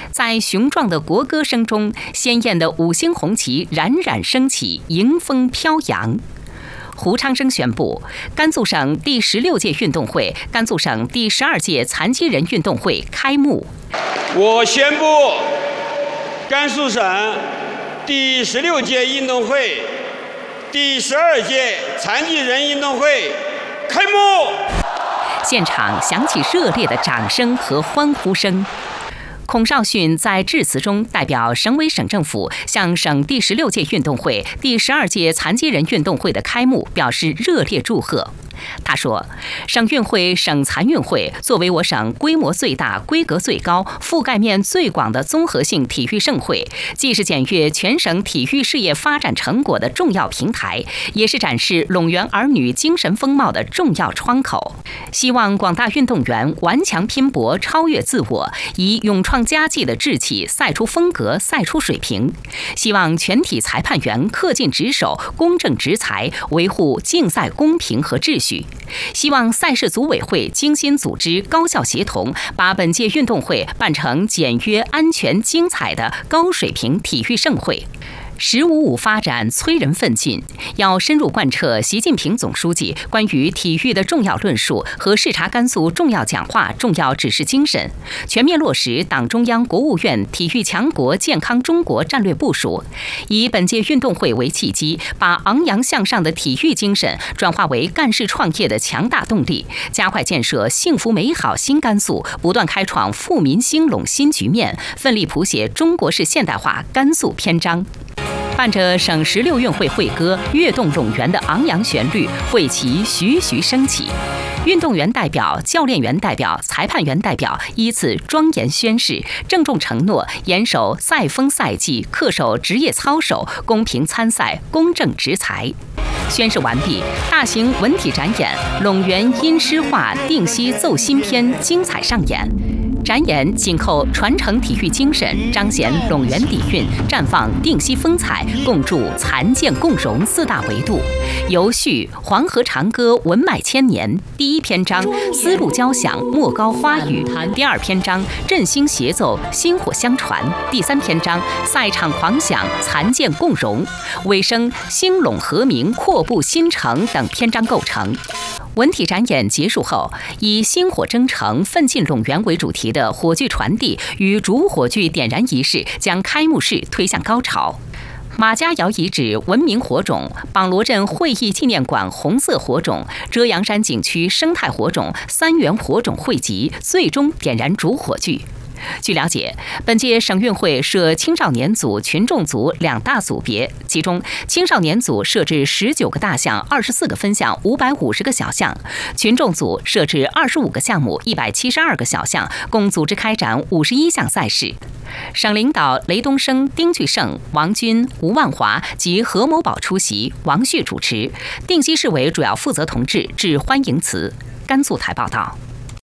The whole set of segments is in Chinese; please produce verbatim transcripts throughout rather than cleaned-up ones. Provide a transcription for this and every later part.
在雄壮的国歌声中，鲜艳的五星红旗冉冉升起，迎风飘扬。胡昌生宣布，甘肃省第十六届运动会、甘肃省第十二届残疾人运动会开幕。 我宣布，甘肃省第十六届运动会、第十二届残疾人运动会开幕。 现场响起热烈的掌声和欢呼声。孔少迅在致辞中代表省委省政府向省第十六届运动会、第十二届残疾人运动会的开幕表示热烈祝贺。他说，省运会、省残运会作为我省规模最大、规格最高、覆盖面最广的综合性体育盛会，既是检阅全省体育事业发展成果的重要平台，也是展示陇源儿女精神风貌的重要窗口。希望广大运动员顽强拼搏，超越自我，以勇创佳绩的志气赛出风格、赛出水平。希望全体裁判员恪尽职守、公正执裁，维护竞赛公平和秩序。希望赛事组委会精心组织、高效协同，把本届运动会办成简约、安全、精彩的高水平体育盛会。十五五发展催人奋进，要深入贯彻习近平总书记关于体育的重要论述和视察甘肃重要讲话、重要指示精神，全面落实党中央、国务院体育强国、健康中国战略部署，以本届运动会为契机，把昂扬向上的体育精神转化为干事创业的强大动力，加快建设幸福美好新甘肃，不断开创富民兴隆新局面，奋力谱写中国式现代化甘肃篇章。伴着省十六运会会歌跃动陇源的昂扬旋律，会旗徐徐升起。运动员代表、教练员代表、裁判员代表依次庄严宣誓，郑重承诺严守赛风赛纪，恪守职业操守，公平参赛，公正执裁。宣誓完毕，大型文体展演《陇源因诗画定西奏新篇》精彩上演。展演紧扣传承体育精神，彰显陇源底蕴，绽放定西风采，共筑残健共荣四大维度。由续《黄河长歌》文脉千年，第一篇章丝路交响莫高花语，第二篇章振兴协奏薪火相传，第三篇章赛场狂响残健共荣，尾声兴陇和鸣阔步新城等篇章构成。文体展演结束后，以薪火征程、奋进陇源为主题的火炬传递与主火炬点燃仪式将开幕式推向高潮。马家窑遗址文明火种、榜罗镇会议纪念馆红色火种、遮阳山景区生态火种三元火种汇集，最终点燃主火炬。据了解，本届省运会设青少年组、群众组两大组别，其中青少年组设置十九个大项、二十四个分项、五百五十个小项；群众组设置二十五个项目、一百七十二个小项，共组织开展五十一项赛事。省领导雷东升、丁巨胜、王军、吴万华及何某宝出席，王旭主持。定西市委主要负责同志致欢迎词。甘肃台报道。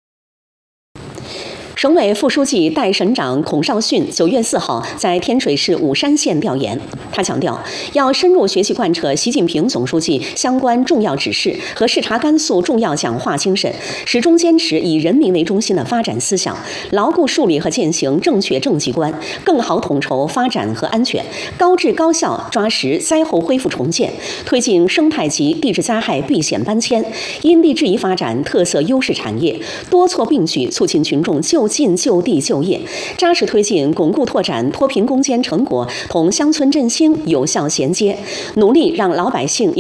省委副书记、代省长孔少迅九月四号在天水市武山县调研，他强调，要深入学习贯彻习近平总书记相关重要指示和视察甘肃重要讲话精神，始终坚持以人民为中心的发展思想，牢固树立和践行正确政绩观，更好统筹发展和安全，高质高效抓实灾后恢复重建，推进生态级地质灾害避险搬迁，因地制宜发展特色优势产业，多措并举促进群众就近就地就业，扎实推进巩固拓展脱贫攻坚成果同乡村振兴有效衔接，努力让老百姓